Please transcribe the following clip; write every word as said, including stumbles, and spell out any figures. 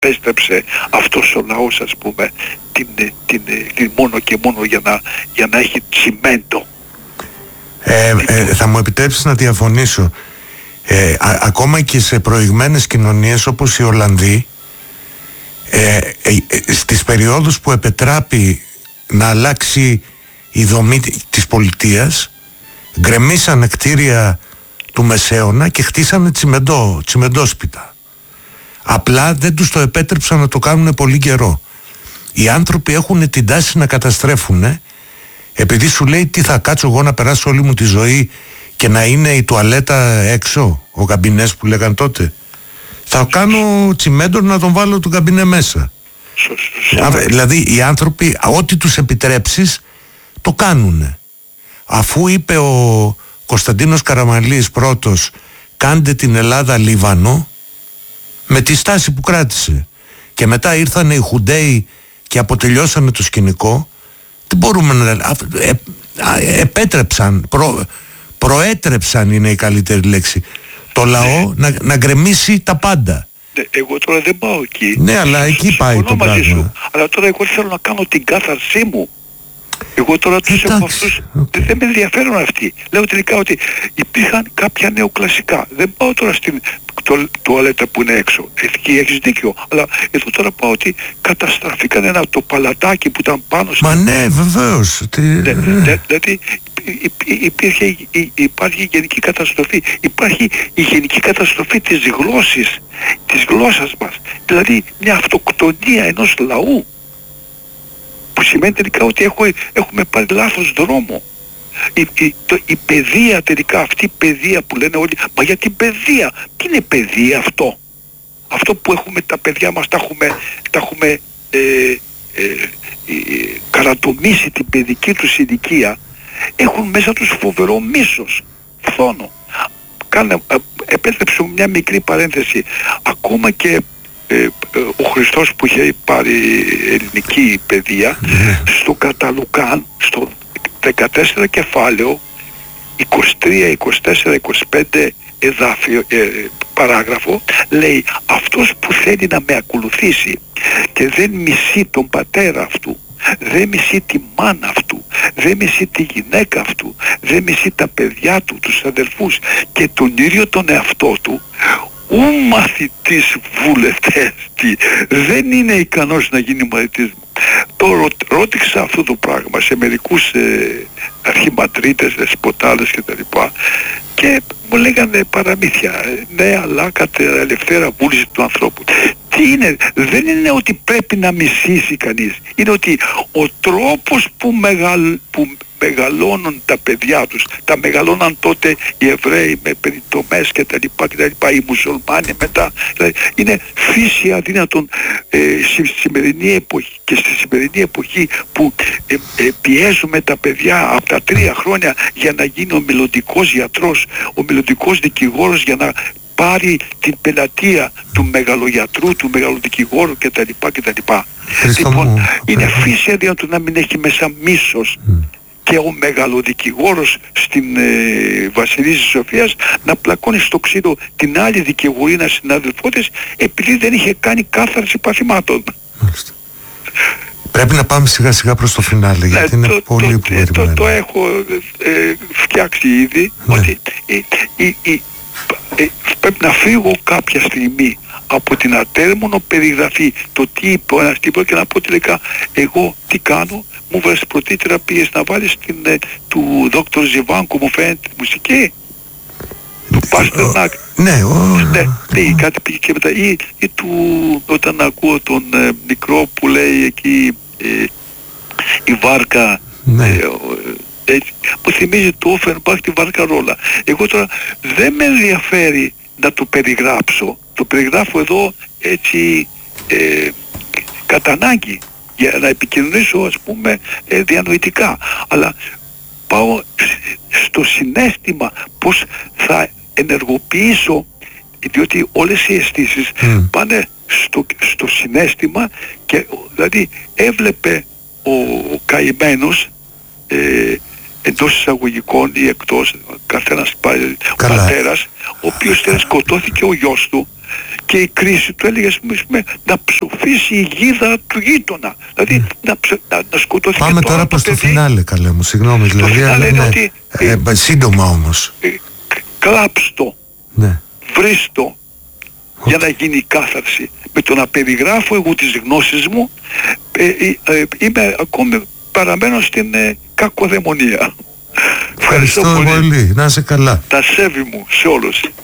επέστρεψε αυτός ο λαός, ας πούμε, την, την, την μόνο και μόνο για να, για να έχει τσιμέντο. Ε, ε, θα μου επιτρέψεις να διαφωνήσω. Ε, α, ακόμα και σε προηγμένες κοινωνίες όπως οι Ολλανδοί, ε, ε, ε, στις περιόδους που επετράπη να αλλάξει η δομή της πολιτείας, γκρεμίσανε κτίρια του Μεσαίωνα και χτίσανε τσιμεντό, τσιμεντόσπιτα. Απλά δεν τους το επέτρεψαν να το κάνουν πολύ καιρό. Οι άνθρωποι έχουν την τάση να καταστρέφουν, επειδή σου λέει τι θα κάτσω εγώ να περάσω όλη μου τη ζωή και να είναι η τουαλέτα έξω, ο καμπινές που λέγαν τότε. Θα κάνω τσιμέντο να τον βάλω το καμπινέ μέσα. Δηλαδή οι άνθρωποι ό,τι τους επιτρέψεις το κάνουνε. Αφού είπε ο Κωνσταντίνος Καραμανλής πρώτος, κάντε την Ελλάδα Λίβανο, με τη στάση που κράτησε, και μετά ήρθανε οι Χουντέοι και αποτελειώσανε το σκηνικό, δεν μπορούμε να... Ε, ε, επέτρεψαν, προ, προέτρεψαν είναι η καλύτερη λέξη, το λαό να, να γκρεμίσει τα πάντα. Εγώ τώρα δεν πάω εκεί. Ναι, αλλά εκεί πάει το πράγμα. Σου. Αλλά τώρα εγώ θέλω να κάνω την κάθαρσή μου. Εγώ τώρα τους έχω αυτούς, okay. δεν με ενδιαφέρουν αυτοί. Λέω τελικά ότι υπήρχαν κάποια νεοκλασικά. Δεν πάω τώρα στην το, τουαλέτα που είναι έξω. Εκεί έχεις δίκιο. Αλλά εδώ τώρα πάω ότι καταστραφήκαν ένα το παλατάκι που ήταν πάνω. Μα στην... ναι, βεβαίως. Τι... Ναι, ναι, δηλαδή υπήρχε, υπάρχει γενική καταστροφή. Υπάρχει η γενική καταστροφή της γλώσσης, της γλώσσας μας. Δηλαδή μια αυτοκτονία ενός λαού. Που σημαίνει τελικά ότι έχουμε, έχουμε πάρει λάθος δρόμο. Η, η, το, η παιδεία τελικά, αυτή η παιδεία που λένε όλοι, μα για την παιδεία, τι είναι παιδεία αυτό? Αυτό που έχουμε τα παιδιά μας, τα έχουμε, τα έχουμε ε, ε, ε, καρατομήσει την παιδική τους ηλικία, έχουν μέσα τους φοβερό μίσος, φθόνο. Κάνε, ε, επέτρεψε μια μικρή παρένθεση, ακόμα και Ε, ο Χριστός που είχε πάρει ελληνική παιδεία, στο Καταλουκάν, στο δεκατέσσερα κεφάλαιο, είκοσι τρία, είκοσι τέσσερα, είκοσι πέντε εδάφιο, ε, παράγραφο, λέει αυτός που θέλει να με ακολουθήσει και δεν μισεί τον πατέρα αυτού, δεν μισεί τη μάνα αυτού, δεν μισεί τη γυναίκα αυτού, δεν μισεί τα παιδιά του, τους αδελφούς και τον ίδιο τον εαυτό του, ο μαθητής βουλευτέστη δεν είναι ικανός να γίνει μαθητής μου. Το ρω, ρώτηξα αυτό το πράγμα σε μερικούς ε, αρχιμαντρίτες, δεσποτάδες και τα λοιπά, και μου λέγανε παραμύθια. Ναι, αλλά κατά ελευθέρα βούληση του ανθρώπου. Τι είναι? Δεν είναι ότι πρέπει να μισήσει κανείς. Είναι ότι ο τρόπος που, μεγαλ, που μεγαλώνουν τα παιδιά τους, τα μεγαλώναν τότε οι Εβραίοι με περιτομές και τα λοιπά και τα λοιπά, οι Μουσουλμάνοι μετά, δηλαδή είναι φύση αδύνατον ε, στη σημερινή εποχή και στη σημερινή εποχή που ε, ε, πιέζουμε τα παιδιά από τα τρία χρόνια για να γίνει ο μελλοντικός γιατρός, ο μελλοντικός δικηγόρος, για να πάρει την πελατεία του μεγαλογιατρού, του μεγαλοδικηγόρου κτλ. κτλ. Λοιπόν, μου, είναι φύση αδύνατον να μην έχει μέσα μίσος. Mm. Και ο μεγαλοδικηγόρος στην ε, Βασιλής της Σοφίας να πλακώνει στο ξύλο την άλλη δικηγορίνα συνάδελφό της, επειδή δεν είχε κάνει κάθαρση παθημάτων. Μάλιστα. Πρέπει να πάμε σιγά σιγά προς το φινάλε, γιατί ναι, είναι το, πολύ το, το, το, το έχω ε, φτιάξει ήδη, ναι. Ότι η, η, η, ε, πρέπει να φύγω κάποια στιγμή από την ατέρμονο περιγραφή, το τι είπε ο ένας τύπος, και να πω τελικά εγώ τι κάνω. Μου βάζεις πρωτήτεραπίες να βάλεις την, ε, του Δόκτωρ Ζιβάνκου, μου φαίνεται τη μουσική του Πάστερνακ. Ναι, ναι, ναι, κάτι πήγε και μετά, ή, ή του, όταν ακούω τον ε, μικρό που λέει εκεί ε, η βάρκα, ναι. ε, ε, έτσι, που θυμίζει το Όφενμπαχ τη βάρκα ρόλα. Εγώ τώρα δεν με ενδιαφέρει να το περιγράψω, το περιγράφω εδώ έτσι ε, κατά ανάγκη, για να επικοινωνήσω, ας πούμε, ε, διανοητικά, αλλά πάω στο συναίσθημα πως θα ενεργοποιήσω, διότι όλες οι αισθήσεις mm. πάνε στο, στο συναίσθημα, και δηλαδή έβλεπε ο, ο καημένος ε, εντός εισαγωγικών ή εκτός, καθένας πάει, ο πατέρας, ο οποίος σκοτώθηκε ο γιος του, και η κρίση του έλεγε, ας πούμε, να ψοφήσει η γίδα του γείτονα. Δηλαδή mm. να, ψε, να, να σκοτωθεί. Πάμε και τώρα προς το φινάλε, καλέ μου, συγγνώμη. Το δηλαδή, φινάλε είναι ναι, ότι ε, ε, σύντομα όμως. Ε, κλάψτο, ναι. βρίστο, okay. για να γίνει η κάθαρση. Με το να περιγράφω εγώ τις γνώσεις μου, ε, ε, ε, είμαι ακόμη, παραμένω στην ε, κακοδαιμονία. Ευχαριστώ, Ευχαριστώ πολύ. πολύ. Να είσαι καλά. Τα σέβη μου σε όλους.